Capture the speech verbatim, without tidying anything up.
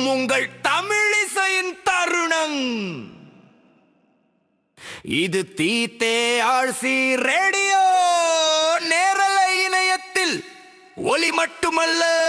வரும் உங்கள் தமிழிசையின் தருணம். இது தீத்தே ஆழ்சி ரேடியோ நேரலை இணையத்தில் ஒலி மட்டுமல்ல